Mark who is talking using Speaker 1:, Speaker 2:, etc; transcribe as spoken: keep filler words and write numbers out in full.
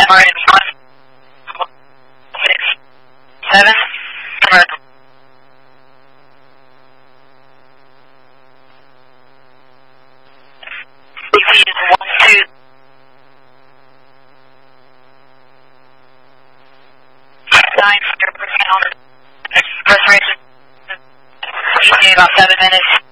Speaker 1: M R N one six seven. D C is one two. Nine hundred percent on the restoration. Usually about seven minutes.